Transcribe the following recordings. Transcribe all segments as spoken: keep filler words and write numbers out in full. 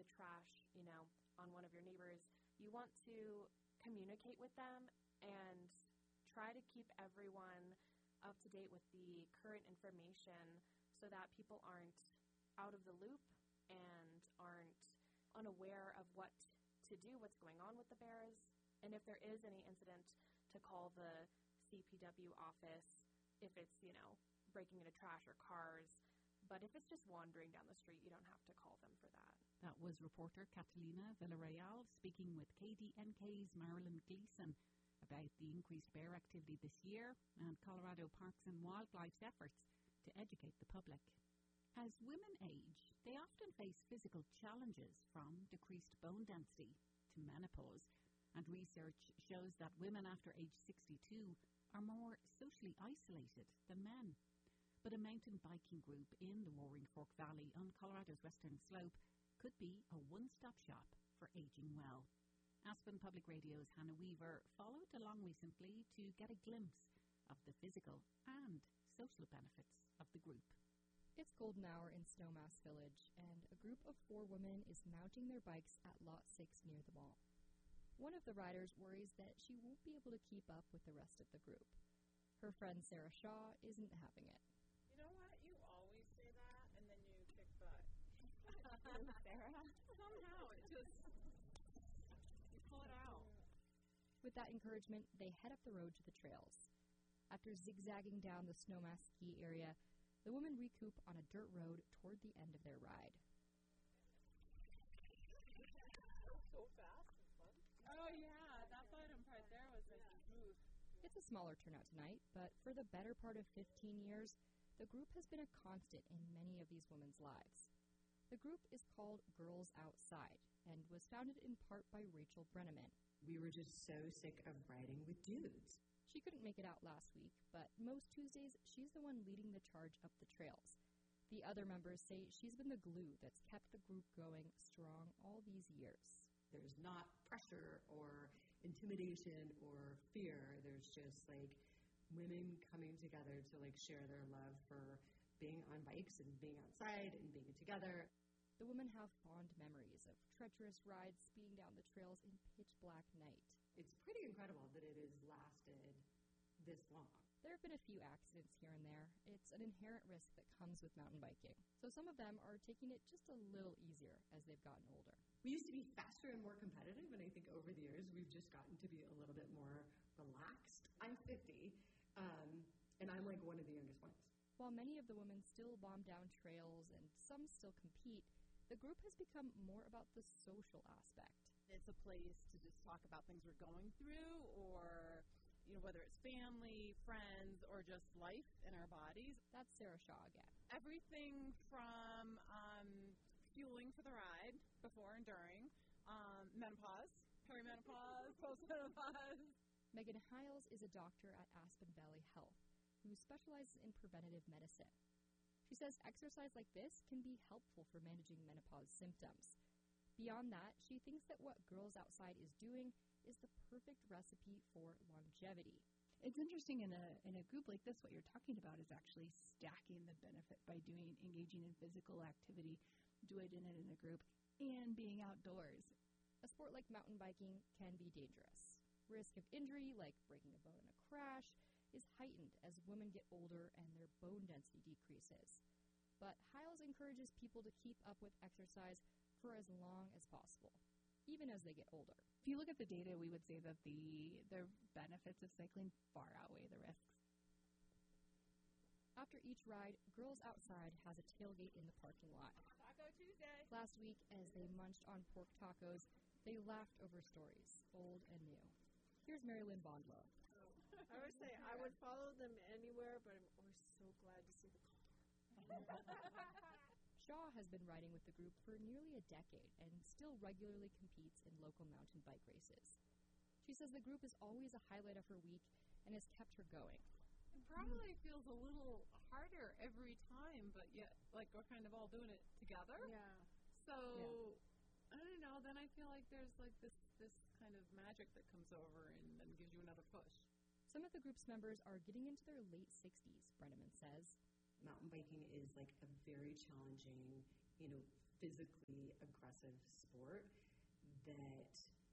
the trash, you know, on one of your neighbors, you want to communicate with them and try to keep everyone up to date with the current information so that people aren't out of the loop and aren't unaware of what to do, what's going on with the bears. And if there is any incident, to call the C P W office if it's, you know, breaking into trash or cars. But if it's just wandering down the street, you don't have to call them for that. That was reporter Catalina Villarreal speaking with K D N K's Marilyn Gleason about the increased bear activity this year and Colorado Parks and Wildlife's efforts to educate the public. As women age, they often face physical challenges from decreased bone density to menopause, and research shows that women after age sixty-two are more socially isolated than men. But a mountain biking group in the Roaring Fork Valley on Colorado's western slope could be a one-stop shop for aging well. Aspen Public Radio's Hannah Weaver followed along recently to get a glimpse of the physical and social benefits of the group. It's golden hour in Snowmass Village, and a group of four women is mounting their bikes at Lot six near the mall. One of the riders worries that she won't be able to keep up with the rest of the group. Her friend Sarah Shaw isn't having it. You know what? You always say that, and then you kick butt. Sarah? Somehow it just, you pull it out. With that encouragement, they head up the road to the trails. After zigzagging down the Snowmass ski area, the women recoup on a dirt road toward the end of their ride. So fast and fun. Oh yeah, that bottom part there was like smooth. It's a smaller turnout tonight, but for the better part of fifteen years, the group has been a constant in many of these women's lives. The group is called Girls Outside and was founded in part by Rachel Brenneman. We were just so sick of riding with dudes. She couldn't make it out last week, but most Tuesdays, she's the one leading the charge up the trails. The other members say she's been the glue that's kept the group going strong all these years. There's not pressure or intimidation or fear. There's just, like, women coming together to, like, share their love for being on bikes and being outside and being together. The women have fond memories of treacherous rides speeding down the trails in pitch black night. It's pretty incredible that it has lasted this long. There have been a few accidents here and there. It's an inherent risk that comes with mountain biking. So some of them are taking it just a little easier as they've gotten older. We used to be faster and more competitive, and I think over the years we've just gotten to be a little bit more relaxed. I'm fifty, um, and I'm like one of the youngest ones. While many of the women still bomb down trails and some still compete, the group has become more about the social aspect. It's a place to just talk about things we're going through, or, you know, whether it's family, friends, or just life in our bodies. That's Sarah Shaw again. Everything from um, fueling for the ride, before and during, um, menopause, perimenopause, postmenopause. Megan Hiles is a doctor at Aspen Valley Health who specializes in preventative medicine. She says exercise like this can be helpful for managing menopause symptoms. Beyond that, she thinks that what Girls Outside is doing is the perfect recipe for longevity. It's interesting in a in a group like this, what you're talking about is actually stacking the benefit by doing engaging in physical activity, doing it in a group, and being outdoors. A sport like mountain biking can be dangerous. Risk of injury, like breaking a bone in a crash, is heightened as women get older and their bone density decreases. But Hiles encourages people to keep up with exercise for as long as possible, even as they get older. If you look at the data, we would say that the, the benefits of cycling far outweigh the risks. After each ride, Girls Outside has a tailgate in the parking lot. Taco Tuesday. Last week, as they munched on pork tacos, they laughed over stories, old and new. Here's Mary Lynn Bondlow. I would say I would follow them anywhere, but I'm always so glad to see the car. Shaw has been riding with the group for nearly a decade and still regularly competes in local mountain bike races. She says the group is always a highlight of her week and has kept her going. It probably feels a little harder every time, but yet, like, we're kind of all doing it together. Yeah. So, yeah. I don't know, then I feel like there's, like, this, this kind of magic that comes over and then gives you another push. Some of the group's members are getting into their late sixties, Brenneman says. Mountain biking is like a very challenging, you know, physically aggressive sport that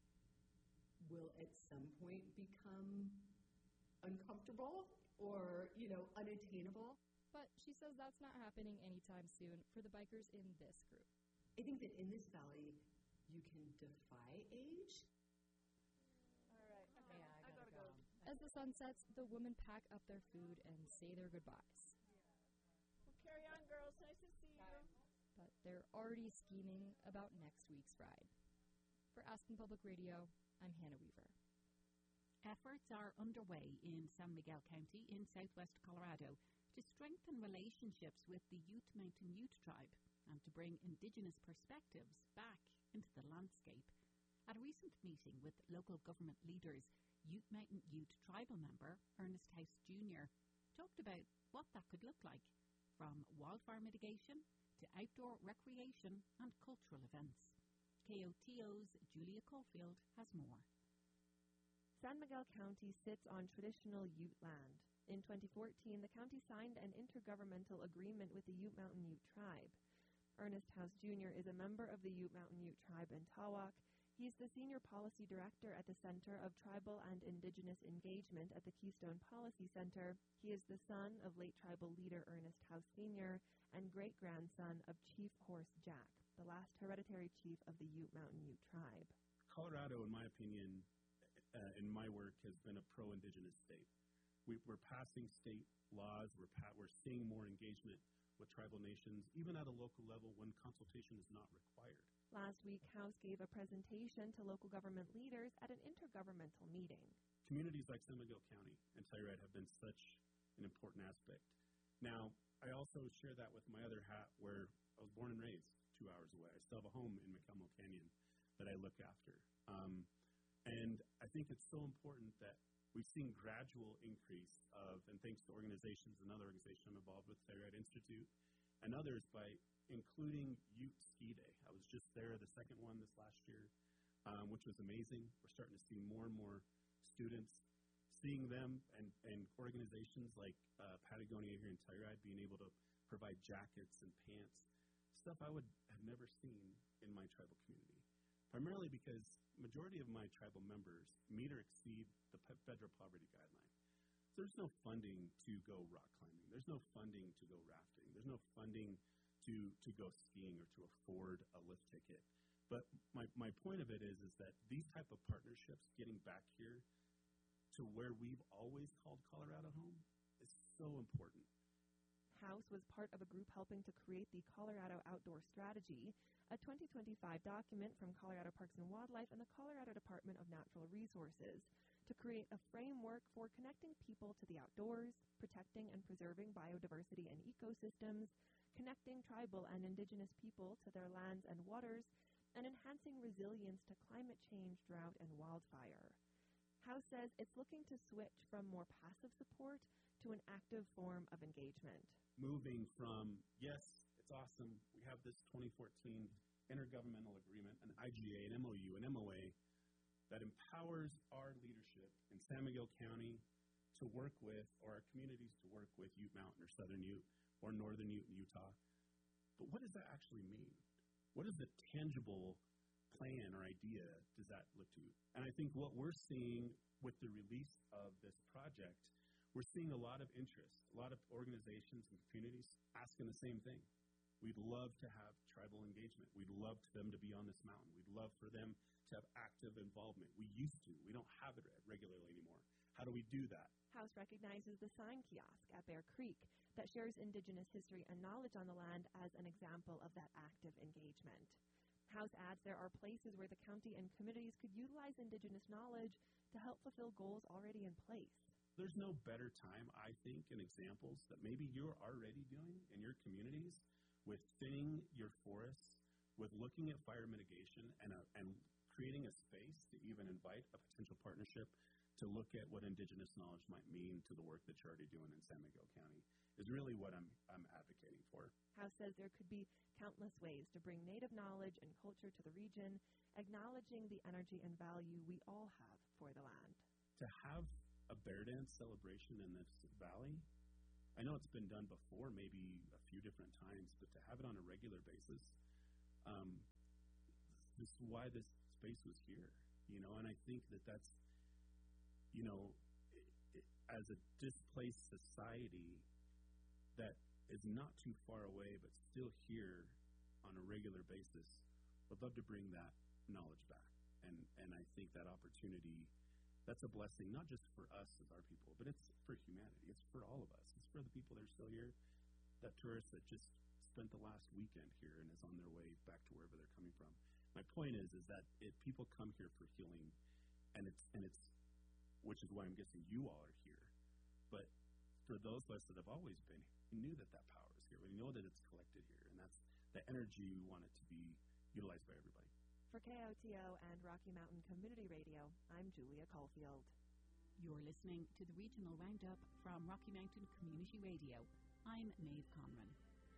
will at some point become uncomfortable or, you know, unattainable. But she says that's not happening anytime soon for the bikers in this group. I think that in this valley, you can defy age. All right. Okay, I I gotta gotta go. go. As the sun sets, the women pack up their food and say their goodbyes. Well, carry on, girls. Nice to see you. But they're already scheming about next week's ride. For Aspen Public Radio, I'm Hannah Weaver. Efforts are underway in San Miguel County in southwest Colorado to strengthen relationships with the Ute Mountain Ute tribe and to bring Indigenous perspectives back into the landscape. At a recent meeting with local government leaders, Ute Mountain Ute tribal member Ernest House Junior talked about what that could look like, from wildfire mitigation to outdoor recreation and cultural events. K O T O's Julia Caulfield has more. San Miguel County sits on traditional Ute land. In twenty fourteen, the county signed an intergovernmental agreement with the Ute Mountain Ute tribe. Ernest House Junior is a member of the Ute Mountain Ute tribe in Tawak. He's the Senior Policy Director at the Center of Tribal and Indigenous Engagement at the Keystone Policy Center. He is the son of late tribal leader Ernest House Senior and great-grandson of Chief Horse Jack, the last hereditary chief of the Ute Mountain Ute tribe. Colorado, in my opinion, uh, in my work, has been a pro-Indigenous state. We, we're passing state laws. We're, pa- we're seeing more engagement with tribal nations, even at a local level when consultation is not required. Last week, House gave a presentation to local government leaders at an intergovernmental meeting. Communities like San Miguel County and Telluride have been such an important aspect. Now, I also share that with my other hat where I was born and raised two hours away. I still have a home in McElmo Canyon that I look after. Um, and I think it's so important that we've seen gradual increase of, and thanks to organizations, another organization I'm involved with, Telluride Institute, and others, by including Ute Ski Day. I was just there, the second one this last year, um, which was amazing. We're starting to see more and more students, seeing them, and, and organizations like uh, Patagonia here in Telluride being able to provide jackets and pants, stuff I would have never seen in my tribal community. Primarily because majority of my tribal members meet or exceed the pe- federal poverty guideline. So there's no funding to go rock climbing. There's no funding to go rafting. There's no funding to, to go skiing or to afford a lift ticket. But my, my point of it is, is that these type of partnerships, getting back here to where we've always called Colorado home, is so important. House was part of a group helping to create the Colorado Outdoor Strategy, a twenty twenty-five document from Colorado Parks and Wildlife and the Colorado Department of Natural Resources to create a framework for connecting people to the outdoors, protecting and preserving biodiversity and ecosystems, connecting tribal and indigenous people to their lands and waters, and enhancing resilience to climate change, drought, and wildfire. House says it's looking to switch from more passive support to an active form of engagement. Moving from, yes, it's awesome, we have this twenty fourteen intergovernmental agreement, an I G A, an M O U, an M O A, that empowers our leadership in San Miguel County to work with, or our communities to work with Ute Mountain or Southern Ute or Northern Ute in Utah. But what does that actually mean? What is the tangible plan or idea does that look to? And I think what we're seeing with the release of this project, we're seeing a lot of interest, a lot of organizations and communities asking the same thing. We'd love to have tribal engagement. We'd love for them to be on this mountain. We'd love for them to have active involvement. We used to. We don't have it regularly anymore. How do we do that? House recognizes the sign kiosk at Bear Creek that shares Indigenous history and knowledge on the land as an example of that active engagement. House adds there are places where the county and communities could utilize Indigenous knowledge to help fulfill goals already in place. There's no better time, I think, and examples that maybe you're already doing in your communities with thinning your forests, with looking at fire mitigation and, a, and creating a space to even invite a potential partnership to look at what Indigenous knowledge might mean to the work that you're already doing in San Miguel County is really what I'm, I'm advocating for. House says there could be countless ways to bring Native knowledge and culture to the region, acknowledging the energy and value we all have for the land. To have a bear dance celebration in this valley, I know it's been done before, maybe a few different times, but to have it on a regular basis um, this is why this space was here, you know, and I think that that's, you know, it, it, as a displaced society that is not too far away but still here on a regular basis, would love to bring that knowledge back. And, and I think that opportunity, that's a blessing, not just for us as our people, but it's for humanity. It's for all of us. It's for the people that are still here, that tourist that just spent the last weekend here and is on their way back to wherever they're coming from. My point is, is that it, people come here for healing, and it's, and it's, which is why I'm guessing you all are here. But for those of us that have always been, we knew that that power is here. We know that it's collected here, and that's the energy we want it to be utilized by everybody. For K O T O and Rocky Mountain Community Radio, I'm Julia Caulfield. You're listening to the Regional Roundup from Rocky Mountain Community Radio. I'm Maeve Conran.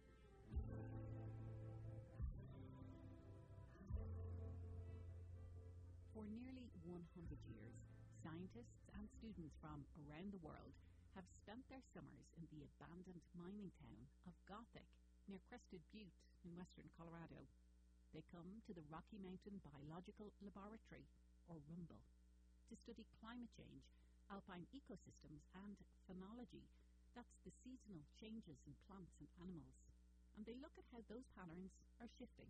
For nearly one hundred years, scientists and students from around the world have spent their summers in the abandoned mining town of Gothic near Crested Butte in western Colorado. They come to the Rocky Mountain Biological Laboratory, or RUMBLE, to study climate change, alpine ecosystems, and phenology. That's the seasonal changes in plants and animals. And they look at how those patterns are shifting.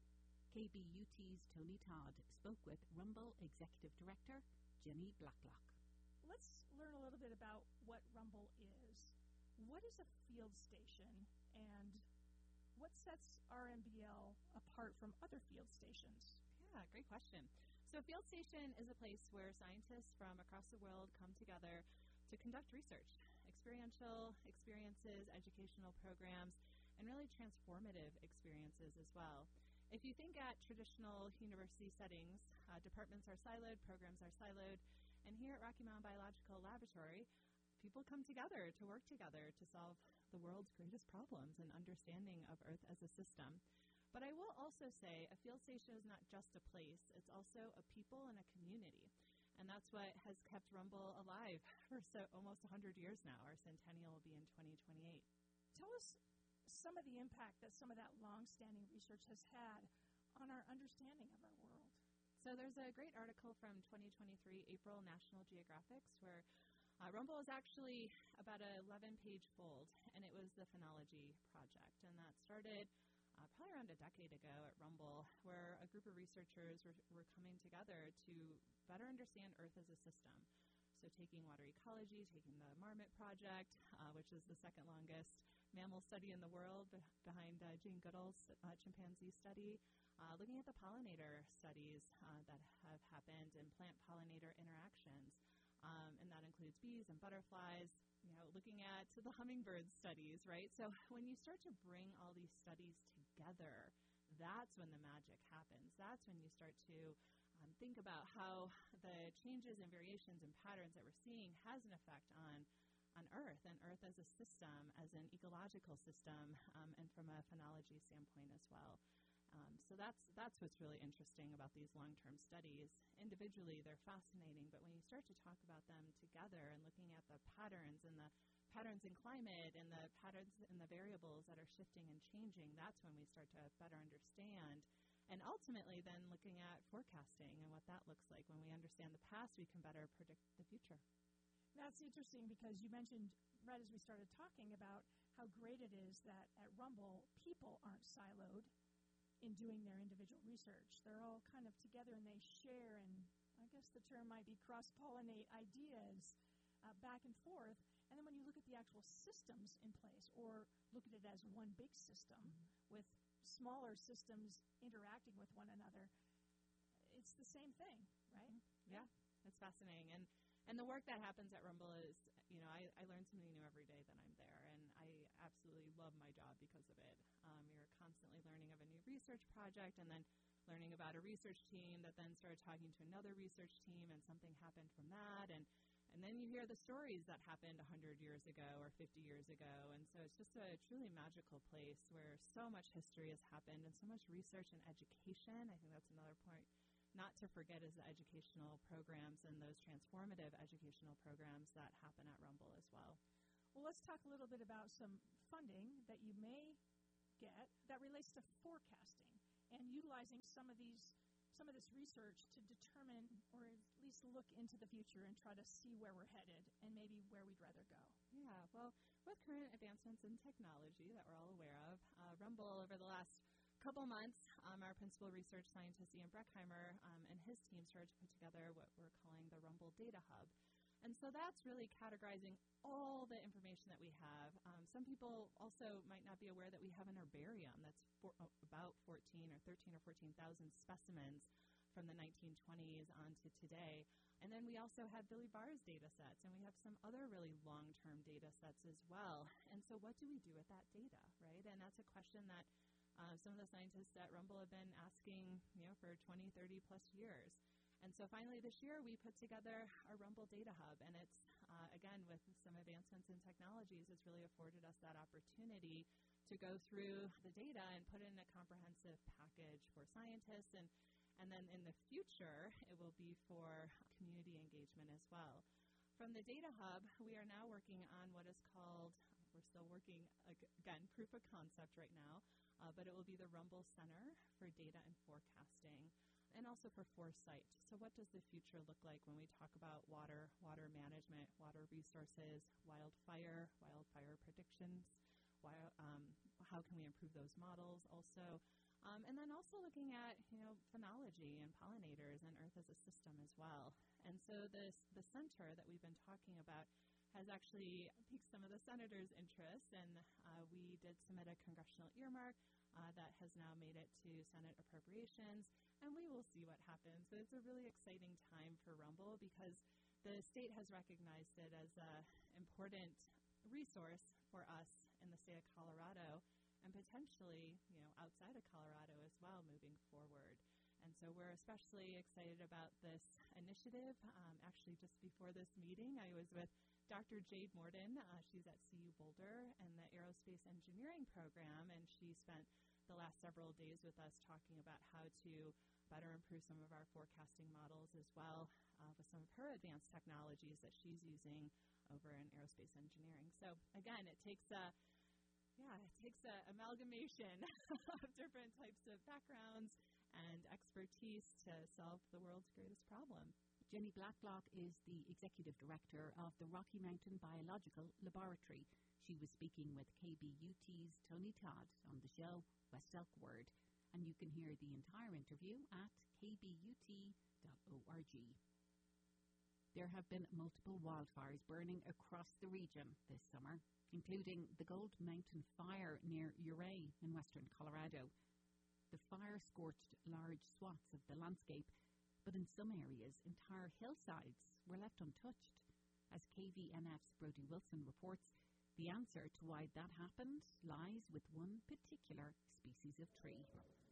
K B U T's Tony Todd spoke with RUMBLE Executive Director Jenny Blacklock. Let's learn a little bit about what RUMBLE is. What is a field station, and what sets R M B L apart from other field stations? Yeah, great question. So a field station is a place where scientists from across the world come together to conduct research, experiential experiences, educational programs, and really transformative experiences as well. If you think at traditional university settings, uh, departments are siloed, programs are siloed, and here at Rocky Mountain Biological Laboratory, people come together to work together to solve the world's greatest problems and understanding of Earth as a system. But I will also say a field station is not just a place, it's also a people and a community. And that's what has kept RUMBLE alive for so almost one hundred years now. Our centennial will be in twenty twenty-eight. Tell us some of the impact that some of that long-standing research has had on our understanding of our world. So there's a great article from twenty twenty-three April National Geographics where Uh, RUMBLE is actually about an eleven-page fold, and it was the Phenology Project. And that started uh, probably around a decade ago at RUMBLE, where a group of researchers were, were coming together to better understand Earth as a system. So taking water ecology, taking the Marmot Project, uh, which is the second longest mammal study in the world be- behind uh, Jane Goodall's uh, chimpanzee study, uh, looking at the pollinator studies uh, that have happened and plant-pollinator interactions. Um, and that includes bees and butterflies, you know, looking at the hummingbird studies, right? So when you start to bring all these studies together, that's when the magic happens. That's when you start to um, think about how the changes and variations and patterns that we're seeing has an effect on, on Earth, and Earth as a system, as an ecological system, um, and from a phenology standpoint as well. Um, so that's that's what's really interesting about these long-term studies. Individually, they're fascinating, but when you start to talk about them together and looking at the patterns and the patterns in climate and the patterns and the variables that are shifting and changing, that's when we start to better understand. And ultimately, then looking at forecasting and what that looks like. When we understand the past, we can better predict the future. That's interesting because you mentioned right as we started talking about how great it is that at RUMBLE, people aren't siloed in doing their individual research. They're all kind of together and they share, and I guess the term might be cross-pollinate ideas uh, back and forth. And then when you look at the actual systems in place, or look at it as one big system mm-hmm. with smaller systems interacting with one another, it's the same thing, right? Mm-hmm. Yeah, it's fascinating. And and the work that happens at RUMBLE is, you know, I, I learn something new every day that I'm there, and I absolutely love my job because of it. Um, you're constantly learning of a new research project and then learning about a research team that then started talking to another research team, and something happened from that. And, and then you hear the stories that happened one hundred years ago or fifty years ago. And so it's just a truly magical place where so much history has happened and so much research and education. I think that's another point not to forget is the educational programs and those transformative educational programs that happen at RUMBLE as well. Well, let's talk a little bit about some funding that you may get that relates to forecasting and utilizing some of these some of this research to determine or at least look into the future and try to see where we're headed and maybe where we'd rather go. Yeah, well, with current advancements in technology that we're all aware of, uh, Rumble over the last couple months, um, our principal research scientist Ian Breckheimer um, and his team started to put together what we're calling the Rumble Data Hub. And so that's really categorizing all the information that we have. Um, some people also might not be aware that we have an herbarium that's for, uh, about fourteen or thirteen or fourteen thousand specimens from the nineteen twenties on to today. And then we also have Billy Barr's data sets, and we have some other really long-term data sets as well. And so what do we do with that data, right? And that's a question that uh, some of the scientists at Rumble have been asking, you know, for twenty, thirty plus years. And so finally this year we put together a Rumble Data Hub, and it's, uh, again, with some advancements in technologies, it's really afforded us that opportunity to go through the data and put it in a comprehensive package for scientists, and, and then in the future it will be for community engagement as well. From the Data Hub, we are now working on what is called, we're still working, again, proof of concept right now, uh, but it will be the Rumble Center for Data and Forecasting, and also for foresight. So what does the future look like when we talk about water, water management, water resources, wildfire, wildfire predictions, wild, um, how can we improve those models also, um, and then also looking at, you know, phenology and pollinators and Earth as a system as well. And so this, the center that we've been talking about has actually piqued some of the senators' interest, and uh, we did submit a congressional earmark uh, that has now made it to Senate appropriations, and we will see what happens. But it's a really exciting time for Rumble because the state has recognized it as an important resource for us in the state of Colorado, and potentially, you know, outside of Colorado as well moving forward. And so we're especially excited about this initiative. Um, actually, just before this meeting, I was with Doctor Jade Morden. Uh, she's at C U Boulder and the Aerospace Engineering Program, and she spent the last several days with us talking about how to better improve some of our forecasting models as well uh, with some of her advanced technologies that she's using over in aerospace engineering. So again, it takes a Yeah, it takes an amalgamation of different types of backgrounds and expertise to solve the world's greatest problem. Jenny Blacklock is the Executive Director of the Rocky Mountain Biological Laboratory. She was speaking with K B U T's Tony Todd on the show West Elk Word, and you can hear the entire interview at k b u t dot org. There have been multiple wildfires burning across the region this summer, including the Gold Mountain Fire near Ouray in western Colorado. The fire scorched large swaths of the landscape, but in some areas, entire hillsides were left untouched. As K V N F's Brodie Wilson reports, the answer to why that happened lies with one particular species of tree.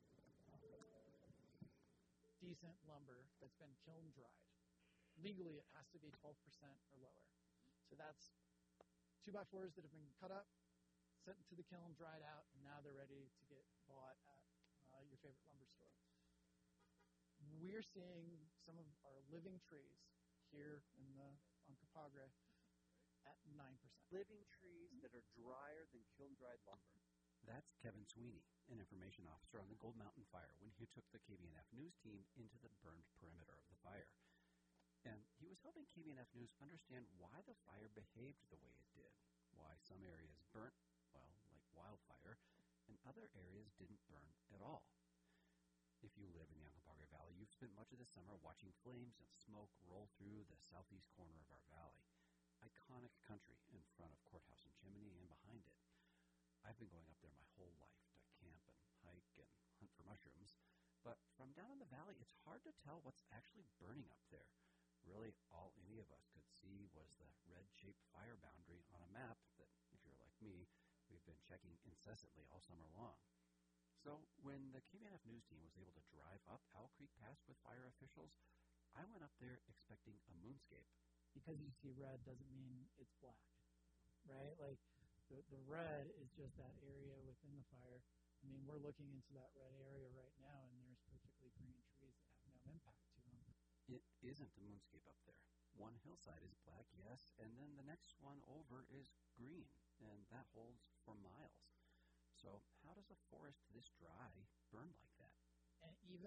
Decent lumber that's been kiln dried. Legally, it has to be twelve percent or lower. So that's two by fours that have been cut up, sent to the kiln, dried out, and now they're ready to get bought at uh, your favorite lumber store. We're seeing some of our living trees here in the on Capagre at nine percent. Living trees that are drier than kiln-dried lumber. That's Kevin Sweeney, an information officer on the Gold Mountain Fire, when he took the K B N F News team into the burned perimeter of the fire. And he was helping K B N F News understand why the fire behaved the way it did, why some areas burnt, well, like wildfire, and other areas didn't burn at all. If you live in the Uncompahgre Valley, you've spent much of the summer watching flames and smoke roll through the southeast corner of our valley. Iconic country in front of Courthouse and Chimney and behind it. I've been going up there my whole life to camp and hike and hunt for mushrooms, but from down in the valley, it's hard to tell what's actually burning up there. Really, all any of us could see was the red-shaped fire boundary on a map that, if you're like me, we've been checking incessantly all summer long. So when the K B N F News team was able to drive up Owl Creek Pass with fire officials, I went up there expecting a moonscape. Because you see red doesn't mean it's black, right? Like, the, the red is just that area within the fire. I mean, we're looking into that red area right now, and there's perfectly green trees that have no impact to them. It isn't a moonscape up there. One hillside is black, yes, and then the next one over is green, and that holds for miles. So how does a forest this dry burn like that? and even